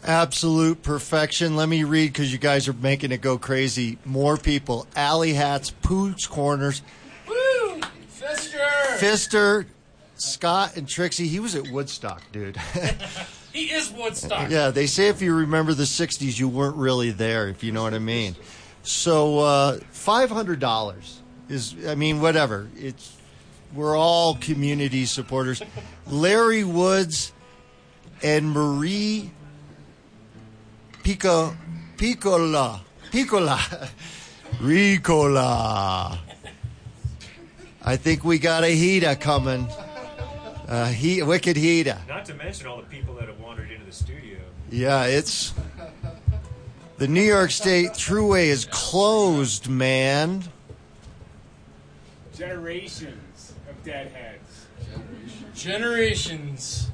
Absolute perfection. Let me read because you guys are making it go crazy. More people. Alley Hats, Pooch Corners. Woo! Fister, Scott, and Trixie. He was at Woodstock, dude. He is Woodstock. Yeah, they say if you remember the 60s, you weren't really there, if you know what I mean. So $500 is, I mean, whatever. We're all community supporters. Larry Woods and Marie Ricola. I think we got a Hita coming. Wicked Hita. Not to mention all the people that have wandered into the studio. Yeah, it's... The New York State Thruway is closed, man. Generations of deadheads. Generations.